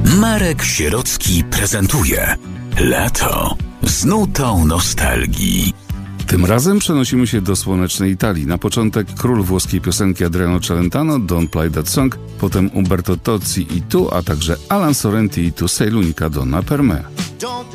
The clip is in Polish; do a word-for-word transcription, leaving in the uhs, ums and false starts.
Marek Sierocki prezentuje Lato z nutą nostalgii. Tym razem przenosimy się do słonecznej Italii. Na początek król włoskiej piosenki Adriano Celentano, Don't Play That Song, potem Umberto Tozzi i Tu, a także Alan Sorrenti i Tu Sei l'unica donna per me. Don't